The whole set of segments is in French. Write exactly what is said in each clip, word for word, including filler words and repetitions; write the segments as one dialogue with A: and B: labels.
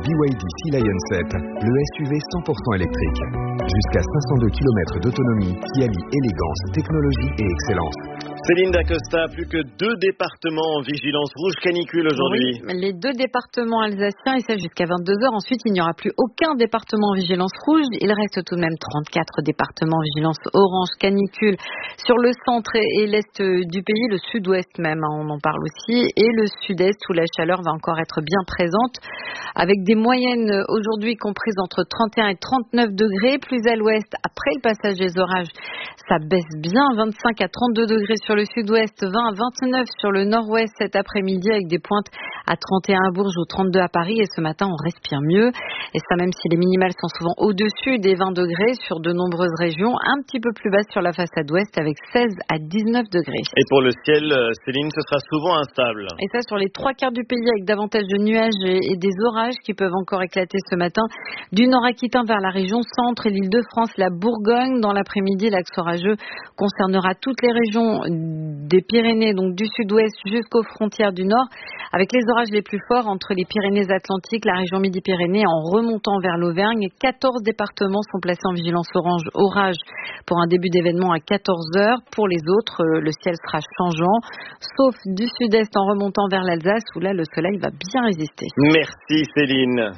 A: Y D Sea Lion sept, le S U V cent pour cent électrique. Jusqu'à cinq cent deux kilomètres d'autonomie qui allie élégance, technologie et excellence.
B: Céline Dacosta, plus que deux départements en vigilance rouge canicule aujourd'hui.
C: Oui, les deux départements alsaciens, et ça jusqu'à vingt-deux heures. Ensuite, il n'y aura plus aucun département en vigilance rouge. Il reste tout de même trente-quatre départements en vigilance orange canicule sur le centre et l'est du pays, le sud-ouest même, hein, on en parle aussi, et le sud-est où la chaleur va encore être bien présente, avec des moyennes aujourd'hui comprises entre trente et un et trente-neuf degrés. Plus à l'ouest, après le passage des orages, ça baisse bien, vingt-cinq à trente-deux degrés sur le sud-ouest, vingt à vingt-neuf sur le nord-ouest cet après-midi, avec des pointes à trente et un à Bourges ou trente-deux à Paris. Et ce matin, on respire mieux. Et ça, même si les minimales sont souvent au-dessus des vingt degrés sur de nombreuses régions, un petit peu plus basse sur la façade ouest avec seize à dix-neuf degrés.
B: Et pour le ciel, Céline, ce sera souvent instable.
C: Et ça sur les trois quarts du pays, avec davantage de nuages et des orages qui peuvent encore éclater ce matin. Du nord aquitain vers la région centre et l'Île-de-France, la Bourgogne. Dans l'après-midi, l'axe orageux concernera toutes les régions des Pyrénées, donc du sud-ouest jusqu'aux frontières du nord, avec les orages les plus forts entre les Pyrénées-Atlantiques, la région Midi-Pyrénées, en remontant vers l'Auvergne. quatorze départements sont placés en vigilance orange orage pour un début d'événement à quatorze heures. Pour les autres, le ciel sera changeant, sauf du sud-est en remontant vers l'Alsace, où là, le soleil va bien résister.
B: Merci Céline.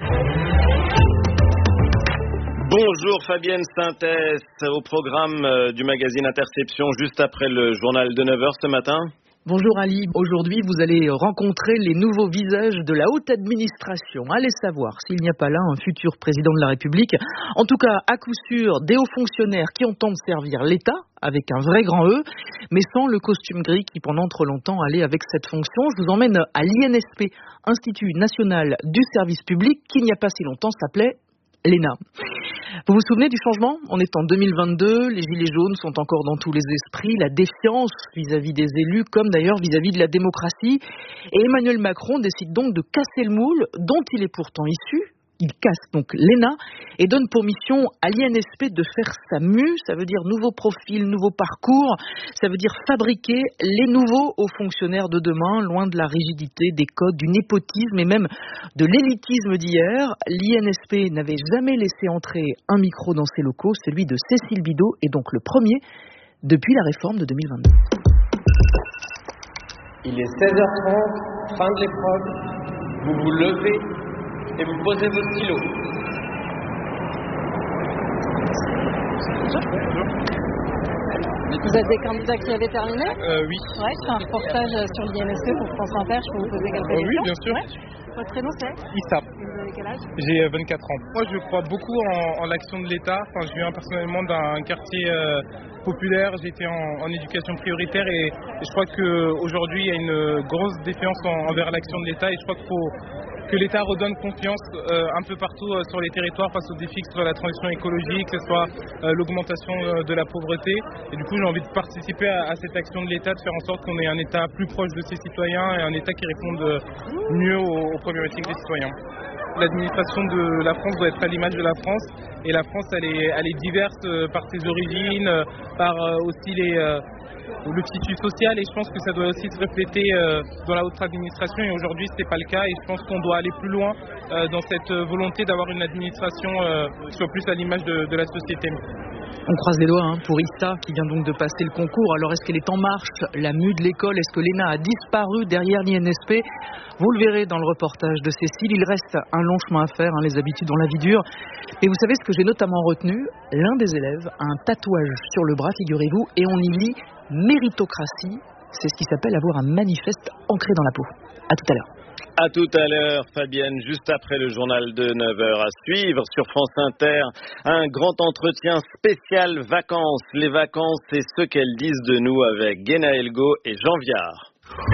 B: Bonjour Fabienne Synthès, au programme du magazine Interception, juste après le journal de neuf heures ce matin.
D: Bonjour Ali, aujourd'hui vous allez rencontrer les nouveaux visages de la haute administration. Allez savoir s'il n'y a pas là un futur président de la République. En tout cas, à coup sûr, des hauts fonctionnaires qui entendent servir l'État, avec un vrai grand E, mais sans le costume gris qui pendant trop longtemps allait avec cette fonction. Je vous emmène à l'I N S P, Institut National du Service Public, qui il n'y a pas si longtemps s'appelait l'E N A. Vous vous souvenez du changement ? On est en deux mille vingt-deux, les gilets jaunes sont encore dans tous les esprits, la défiance vis-à-vis des élus, comme d'ailleurs vis-à-vis de la démocratie. Et Emmanuel Macron décide donc de casser le moule dont il est pourtant issu. Il casse donc l'E N A et donne pour mission à l'I N S P de faire sa mue, ça veut dire nouveau profil, nouveau parcours, ça veut dire fabriquer les nouveaux hauts fonctionnaires de demain, loin de la rigidité des codes, du népotisme et même de l'élitisme d'hier. L'I N S P n'avait jamais laissé entrer un micro dans ses locaux, celui de Cécile Bidot est donc le premier depuis la réforme de deux mille vingt-deux.
E: Il est seize heures trente, fin de l'épreuve, vous vous levez et vous posez vos stylos.
C: Vous êtes des candidats qui avaient terminé ?
F: euh, Oui.
C: Ouais, c'est un reportage sur l'I N S P pour France Inter, je peux vous poser quelques
F: euh,
C: questions ?
F: Oui, bien sûr.
C: Ouais. Votre prénom c'est ?
F: Issa.
C: Et vous avez quel âge ?
F: J'ai vingt-quatre ans. Moi, je crois beaucoup en, en l'action de l'État. Enfin, je viens personnellement d'un quartier euh, populaire. J'ai été en, en éducation prioritaire et, et je crois qu'aujourd'hui, il y a une grosse défiance en, envers l'action de l'État et je crois qu'il faut que l'État redonne confiance euh, un peu partout euh, sur les territoires face aux défis, que ce soit la transition écologique, que ce soit euh, l'augmentation euh, de la pauvreté. Et du coup, j'ai envie de participer à, à cette action de l'État, de faire en sorte qu'on ait un État plus proche de ses citoyens et un État qui réponde mieux aux, aux problématiques des citoyens. L'administration de la France doit être à l'image de la France et la France elle est, elle est diverse euh, par ses origines, euh, par euh, aussi les, euh, le tissu social et je pense que ça doit aussi se refléter euh, dans la haute administration et aujourd'hui ce n'est pas le cas et je pense qu'on doit aller plus loin euh, dans cette volonté d'avoir une administration euh, qui soit plus à l'image de, de la société.
D: On croise les doigts hein, pour Issa qui vient donc de passer le concours. Alors est-ce qu'elle est en marche, la mue de l'école? Est-ce que l'E N A a disparu derrière l'I N S P? Vous le verrez dans le reportage de Cécile. Il reste un long chemin à faire, hein, les habitudes ont la vie dure. Et vous savez ce que j'ai notamment retenu? L'un des élèves a un tatouage sur le bras, figurez-vous, et on y lit méritocratie. C'est ce qui s'appelle avoir un manifeste ancré dans la peau. À tout à l'heure.
B: À tout à l'heure, Fabienne, juste après le journal de neuf heures à suivre sur France Inter. Un grand entretien spécial vacances. Les vacances, c'est ce qu'elles disent de nous avec Guénaël Go et Jean Viard.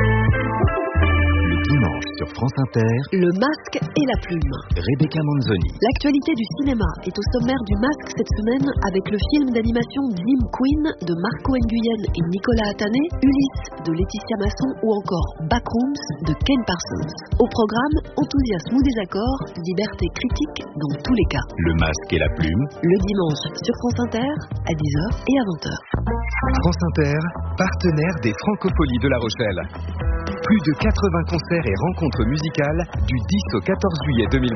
A: Le dimanche sur France Inter,
G: Le Masque et la Plume.
A: Rebecca Manzoni.
G: L'actualité du cinéma est au sommaire du Masque cette semaine avec le film d'animation Dream Queen de Marco Nguyen et Nicolas Atané, Ulysse de Laetitia Masson ou encore Backrooms de Ken Parsons. Au programme, enthousiasme ou désaccord, liberté critique dans tous les cas.
A: Le Masque et la Plume.
G: Le dimanche sur France Inter à dix heures et à vingt heures.
A: France Inter, partenaire des Francopholies de La Rochelle. Plus de quatre-vingts concerts et rencontres musicales du dix au quatorze juillet deux mille vingt.